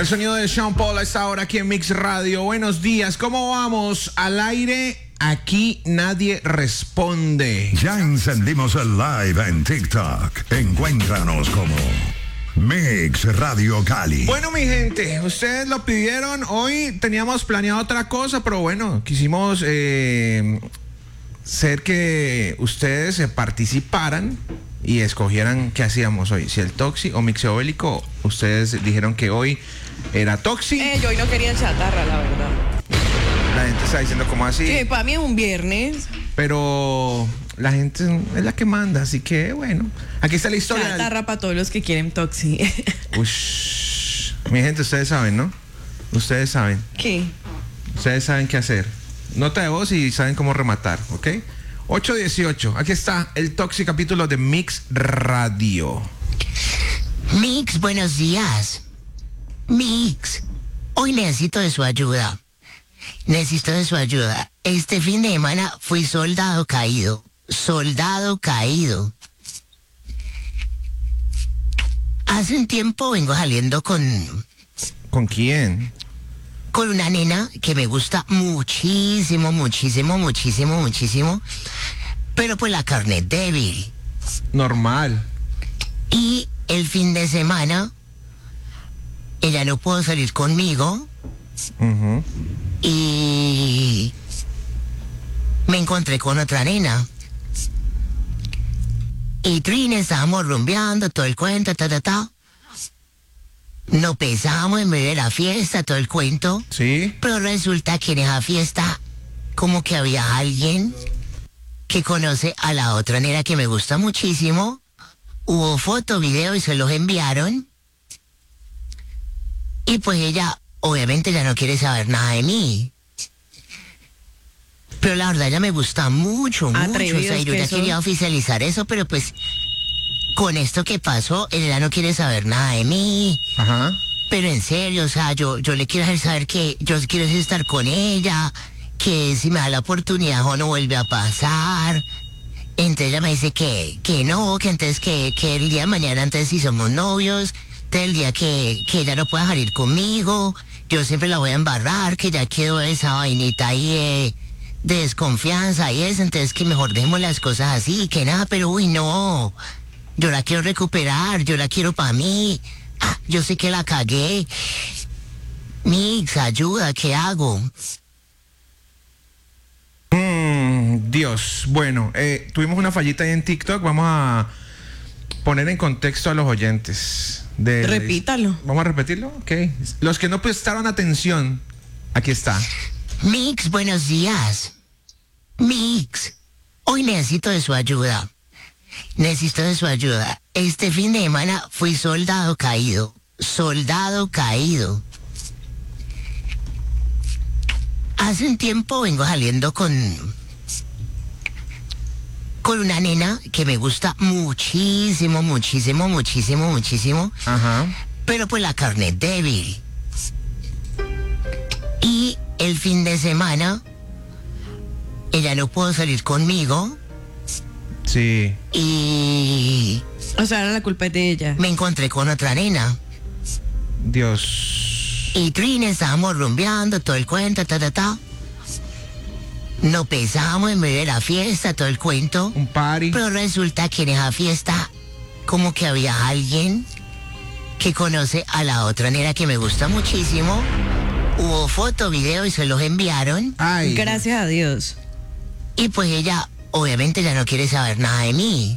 El sonido de Sean Paul a esta hora aquí en Mix Radio. Buenos días, ¿cómo vamos? Al aire, aquí nadie responde. Ya encendimos el live en TikTok. Encuéntranos como Mix Radio Cali. Bueno, mi gente, ustedes lo pidieron. Hoy teníamos planeado otra cosa, pero bueno, quisimos ser que ustedes participaran y escogieran qué hacíamos hoy, si el Toxi o Mixeólico. Ustedes dijeron que hoy era Toxi. Yo hoy no quería chatarra, la verdad. La gente está diciendo como así. Sí, para mí es un viernes. Pero la gente es la que manda, así que bueno. Aquí está la historia. Chatarra para todos los que quieren Toxi. Ush. Mi gente, ustedes saben, ¿no? Ustedes saben. ¿Qué? Ustedes saben qué hacer. Nota de voz y saben cómo rematar, ¿ok? 8:18. Aquí está el Toxi capítulo de Mix Radio. Mix, buenos días. Mix, hoy necesito de su ayuda. Necesito de su ayuda. Este fin de semana fui soldado caído. Soldado caído. Hace un tiempo vengo saliendo con ¿Quién? con una nena que me gusta muchísimo, muchísimo, muchísimo, muchísimo. Pero pues la carne es débil. Normal. Y el fin de semana ella no pudo salir conmigo. Ujú. Y me encontré con otra nena. Y Trina, estábamos rumbeando, todo el cuento, ta. Nos pesamos en medio de la fiesta, todo el cuento. ¿Sí? Pero resulta que en esa fiesta, como que había alguien que conoce a la otra nena que me gusta muchísimo. Hubo foto, video y se los enviaron. Y pues ella, obviamente, ya no quiere saber nada de mí. Pero la verdad, ella me gusta mucho, mucho. O sea, yo ya quería oficializar eso, pero pues con esto que pasó, ella no quiere saber nada de mí. Ajá. Pero en serio, o sea, yo le quiero hacer saber que yo quiero estar con ella, que si me da la oportunidad o no vuelve a pasar. Entonces ella me dice que no, que entonces que el día de mañana, entonces si somos novios, entonces el día que ella no pueda salir conmigo, yo siempre la voy a embarrar, que ya quedó esa vainita ahí de desconfianza y eso, entonces que mejor dejemos las cosas así, que nada, pero uy, no, yo la quiero recuperar, yo la quiero para mí. Yo sé que la cagué. Mix, ayuda, ¿qué hago? Dios. Bueno, tuvimos una fallita ahí en TikTok. Vamos a poner en contexto a los oyentes. Repítalo. ¿Vamos a repetirlo? Ok. Los que no prestaron atención, aquí está. Mix, buenos días. Mix, hoy necesito de su ayuda. Necesito de su ayuda. Este fin de semana fui soldado caído. Soldado caído. Hace un tiempo vengo saliendo con una nena que me gusta muchísimo, muchísimo, muchísimo, muchísimo. Ajá. Pero pues la carne es débil. Y el fin de semana ella no pudo salir conmigo. Sí. Y O sea, ahora la culpa es de ella. me encontré con otra nena. Dios. Y Trina, estábamos rumbeando, todo el cuento, ta. Nos pesamos en medio de la fiesta, todo el cuento. Un party. Pero resulta que en esa fiesta, como que había alguien que conoce a la otra nena que me gusta muchísimo. Hubo foto, video y se los enviaron. Ay. Gracias a Dios. Y pues ella, obviamente, ya no quiere saber nada de mí.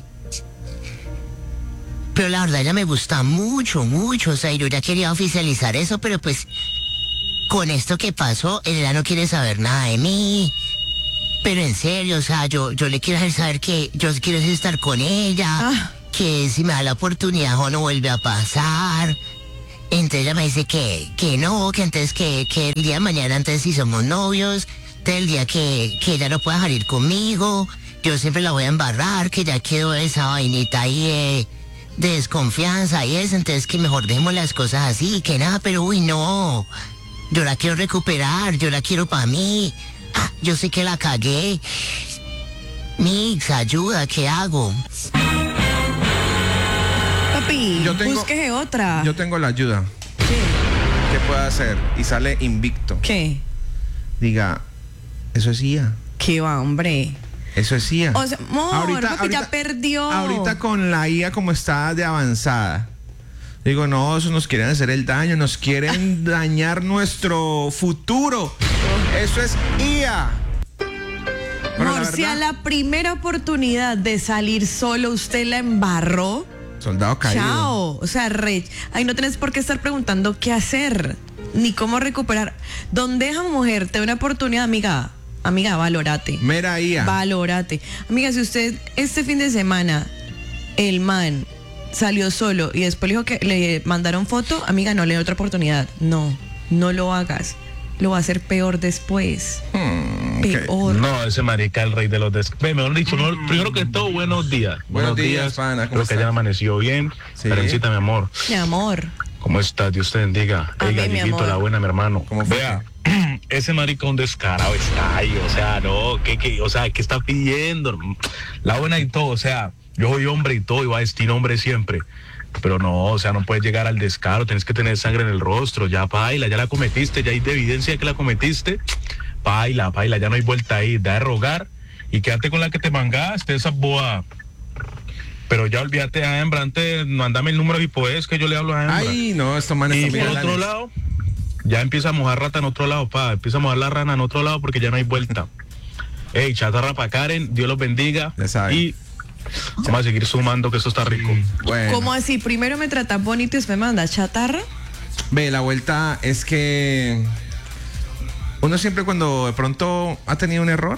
Pero la verdad, ella me gusta mucho, mucho. O sea, yo ya quería oficializar eso, pero pues con esto que pasó, ella no quiere saber nada de mí. Pero en serio, o sea, yo le quiero hacer saber que yo quiero estar con ella, que si me da la oportunidad o no vuelve a pasar. Entonces ella me dice que no, que entonces que el día de mañana, entonces si somos novios, entonces el día que ella no pueda salir conmigo, yo siempre la voy a embarrar, que ya quedó esa vainita ahí de desconfianza y eso, entonces que mejor dejemos las cosas así, que nada, pero uy, no, yo la quiero recuperar, yo la quiero para mí. Yo sé que la cagué. Mix, ayuda, ¿qué hago? Papi, Yo tengo- busque otra. Yo tengo la ayuda. Sí. ¿qué puede hacer? Y sale invicto. ¿Qué? Diga, eso es IA. ¿Qué va, hombre? Eso es IA. O sea, amor, papi, ya perdió. Ahorita con la IA como está de avanzada. Digo, no, eso nos quieren hacer el daño, nos quieren dañar nuestro futuro. Eso es IA. Pero Amor, si a la primera oportunidad de salir solo usted la embarró, soldado caído. chao. O sea, ahí no tenés por qué estar preguntando qué hacer, ni cómo recuperar. Donde esa mujer te da una oportunidad, amiga, valórate. Mera IA. Valórate. Amiga, si usted este fin de semana, el man salió solo y después le dijo que le mandaron foto, amiga, no le dé otra oportunidad. No lo hagas. Lo va a hacer peor después. Peor. No, ese marica, el rey de los mejor dicho, primero que todo, buenos días. Buenos días, pana. Creo que ya amaneció bien. Sí. Karencita, mi amor. Mi amor. ¿Cómo estás? Dios te bendiga. Amén, Ey, mi Galliguito, amor. la buena, mi hermano. ¿Cómo fue? Vea, ese marica un descarado está ahí, o sea, no, o sea, ¿qué está pidiendo? La buena y todo, o sea, yo soy hombre y todo, y voy a vestir hombre siempre. Pero no, o sea, no puedes llegar al descaro, tienes que tener sangre en el rostro, ya paila, ya la cometiste, ya hay evidencia de que la cometiste, paila, ya no hay vuelta ahí, da de rogar y quédate con la que te mangaste, esa boa. Pero ya olvídate a hembra, antes mándame el número y pues que yo le hablo a hembra. Ay, no, estos manes Y son por bien otro galanes. lado, ya empieza a mojar rata en otro lado, empieza a mojar la rana en otro lado porque ya no hay vuelta. Ey, chatarra pa' Karen, Dios los bendiga. Ya saben. Y vamos a seguir sumando que eso está rico. Bueno. ¿Cómo así? Primero me tratas bonito y después me mandas chatarra. Ve, la vuelta es que uno siempre cuando de pronto ha tenido un error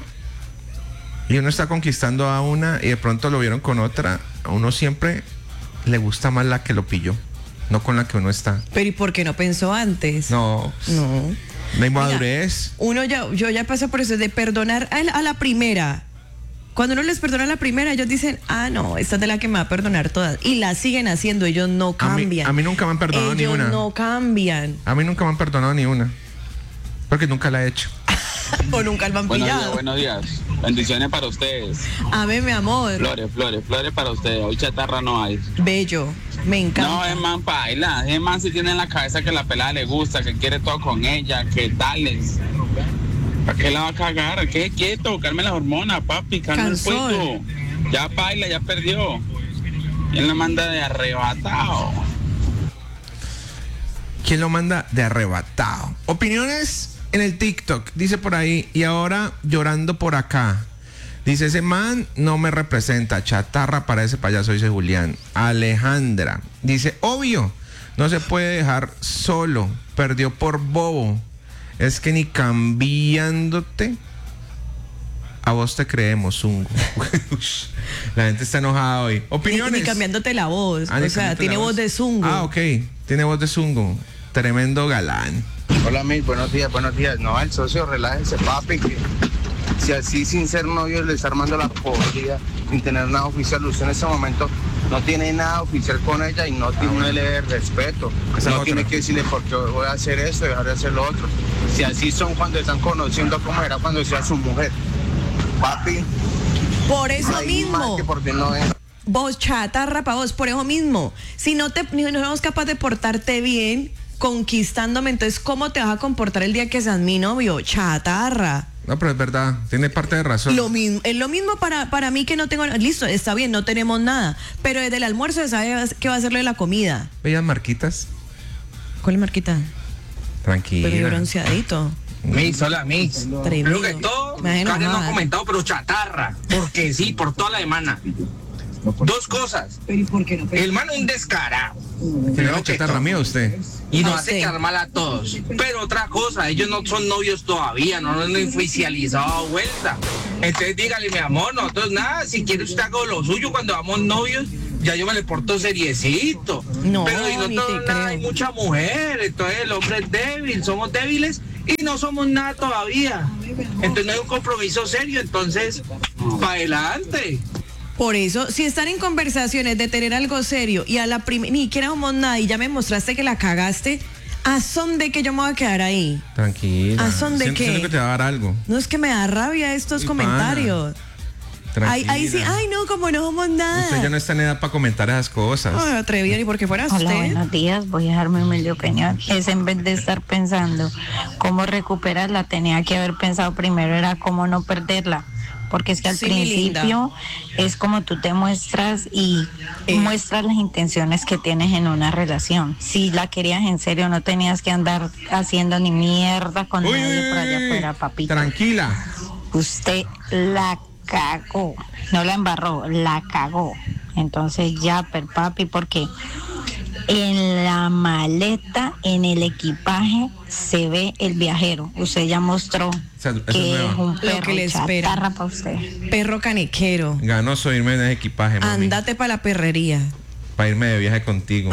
y uno está conquistando a una y de pronto lo vieron con otra, a uno siempre le gusta más la que lo pilló, no con la que uno está. Pero ¿y por qué no pensó antes? No, No. no hay madurez. Yo ya pasé por eso de perdonar a la primera. Cuando uno les perdona a la primera, ellos dicen, no, esta es de la que me va a perdonar todas. Y la siguen haciendo, ellos no cambian. A mí nunca me han perdonado ni una. Ellos no cambian. A mí nunca me han perdonado ni una. Porque nunca la he hecho. O nunca lo han pillado. Buenos días. Bendiciones para ustedes. Amén, mi amor. Flores para ustedes. Hoy chatarra no hay. Bello. Me encanta. No, es man paila. Es man si tiene en la cabeza que la pelada le gusta, que quiere todo con ella, que tales. ¿Para qué la va a cagar? ¿Qué quieto? Calme las hormonas, papi. Calme el Cansón. puesto. Ya baila, ya perdió. ¿Quién la manda de arrebatado? ¿Quién lo manda de arrebatado? Opiniones en el TikTok. Dice por ahí, y ahora llorando por acá. Dice, ese man no me representa. Chatarra para ese payaso, dice Julián. Alejandra. Dice, obvio, no se puede dejar solo. Perdió por bobo. Es que ni cambiándote a vos te creemos, Zungo. La gente está enojada hoy. Opiniones. Ni cambiándote la voz. Ah, ni O sea, cambiándote tiene la voz de zungo. Ah, ok. Tiene voz de Zungo. Tremendo galán. Hola, Mil, buenos días. No, el socio, relájense, papi, que si así sin ser novios le está armando la podrida, sin tener nada oficial, usted en ese momento no tiene nada oficial con ella y no tiene un L de respeto. Esa es No tiene otra. que decirle porque voy a hacer esto y dejar de hacer lo otro. Si así son cuando están conociendo cómo era cuando sea su mujer. Papi, Por eso no hay mismo. más que por ti no es. Vos, chatarra para vos, por eso mismo. Si no somos capaces de portarte bien, conquistándome, entonces, ¿cómo te vas a comportar el día que seas mi novio? Chatarra. No, pero es verdad. Tiene parte de razón. Lo mismo, es lo mismo para mí que no tengo. Listo, está bien, no tenemos nada. Pero desde el almuerzo se sabe qué va a ser lo de la comida. Bellas marquitas. ¿Cuál es Marquita? Pero Tranquila. bronceadito. Mix, hola Mix. Tremendo. Primero que todo, Me Karen no enojada. ha comentado, pero chatarra. Porque sí, por toda la semana. Dos cosas. El mano es un descarado. Tiene Primero la que chatarra todo. mía usted. Y nos Ah, hace sí. quedar mal a todos. Pero otra cosa, ellos no son novios todavía, no nos han oficializado vuelta. Entonces dígale, mi amor, nosotros nada, si quiere usted haga lo suyo cuando vamos novios, ya yo me le porto seriecito. No, pero y ni nosotros te nada, creo. hay mucha mujer, entonces el hombre es débil, somos débiles y no somos nada todavía. Entonces no hay un compromiso serio, entonces, para adelante. Por eso, si están en conversaciones de tener algo serio y a la primera, ni siquiera somos nada y ya me mostraste que la cagaste, ¿a son de que yo me voy a quedar ahí? Tranquila. ¿A son de qué? Siento que te va a dar algo. No, es que me da rabia estos Uy, comentarios. Tranquila. Ahí sí, ay no, como no somos nada. Usted ya no está en edad para comentar esas cosas. Ay, atrevida, ni porque fuera Hola, usted. buenos días. Voy a darme humilde opinión. Es en vez de estar pensando cómo recuperarla, tenía que haber pensado primero era cómo no perderla. Porque es que al Sí, mi linda. principio es como tú te muestras y muestras las intenciones que tienes en una relación. Si la querías en serio, no tenías que andar haciendo ni mierda con nadie por allá afuera, papito. Tranquila. Usted la cagó, no la embarró, la cagó. Entonces ya, papi, porque en la maleta, en el equipaje, se ve el viajero. Usted ya mostró Esa es que nueva. es un Lo perro que le espera. chatarra para usted. Perro canequero. Ganó subirme en ese equipaje, mami. Andate para la perrería. Para irme de viaje contigo.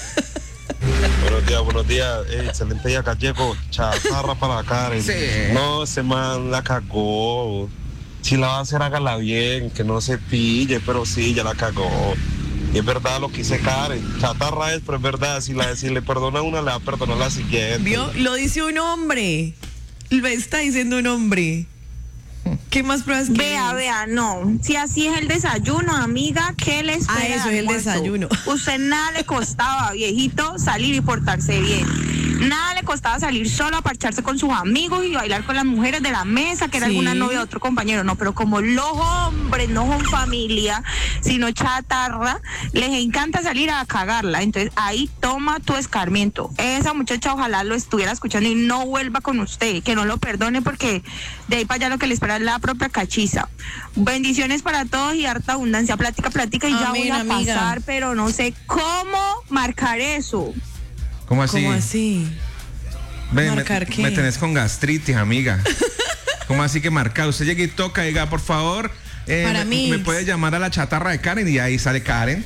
Buenos días. Excelente día, Gallego. Chatarra para Karen. Sí. No, ese man la cagó. Si la va a hacer, hágala bien, que no se pille, pero sí, ya la cagó. Y es verdad lo que dice Karen. Chatarra es, pero es verdad. Si le perdona una, le va a perdonar la siguiente. ¿Vio? Lo dice un hombre. Lo está diciendo un hombre. ¿Qué más pruebas que Vea, no. Si así es el desayuno, amiga, ¿qué le espera? Ah, eso al es el almuerzo? desayuno. Usted nada le costaba, viejito, salir y portarse bien. Nada le costaba salir solo a parcharse con sus amigos y bailar con las mujeres de la mesa, que era Sí. alguna novia de otro compañero. No, pero como los hombres no son familia, sino chatarra, les encanta salir a cagarla. Entonces ahí toma tu escarmiento. Esa muchacha ojalá lo estuviera escuchando y no vuelva con usted, que no lo perdone porque de ahí para allá lo que le espera es la propia cachiza. Bendiciones para todos y harta abundancia. Plática y ya voy Amén, a amiga. pasar, pero no sé cómo marcar eso. ¿Cómo así? ¿Cómo así? Ven, ¿Marcar qué? me tenés con gastritis, amiga. ¿Cómo así que marca? Usted llega y toca, diga, por favor, Para mí. me puede llamar a la chatarra de Karen y ahí sale Karen.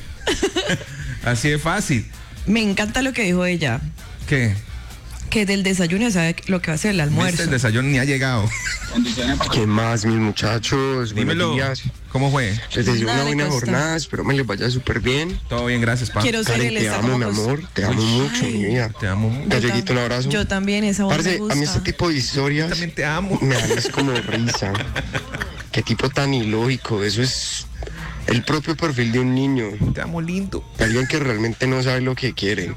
Así de fácil. Me encanta lo que dijo ella. ¿Qué? Que del desayuno sabe lo que va a ser el almuerzo. ¿Viste? El desayuno ni ha llegado. ¿Qué más, mis muchachos? Dímelo. Buenos días. ¿Cómo fue? Les deseo Nada una le buena cuesta. jornada, espero me les vaya súper bien. Todo bien, gracias, pa. Quiero ser Karen, el te amo, mi amor, te amo mucho, Ay. mi vida. Te amo mucho. Galleguito, un abrazo. Yo también, esa voz me Parce, gusta. a mí este tipo de historias También te amo. me dan es como risa. Qué tipo tan ilógico, eso es el propio perfil de un niño, Te amo lindo. de alguien que realmente no sabe lo que quiere.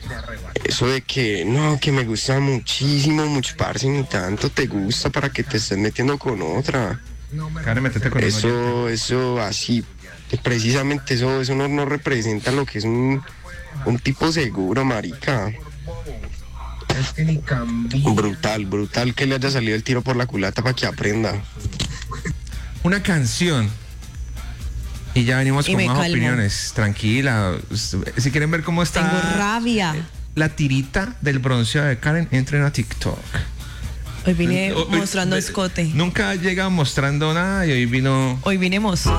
Eso de que, no, que me gusta muchísimo, mucho, parce, ni tanto te gusta para que te estés metiendo con otra. Karen, metete con Eso así, precisamente eso no representa lo que es un tipo seguro, marica. Brutal que le haya salido el tiro por la culata para que aprenda. Una canción. Y ya venimos Y con me más calmo. opiniones. Tranquila. Si quieren ver cómo está Tengo rabia. la tirita del bronceado de Karen, entren a TikTok. Hoy vine Hoy- mostrando escote. Nunca llega mostrando nada y hoy vino Hoy vinimos.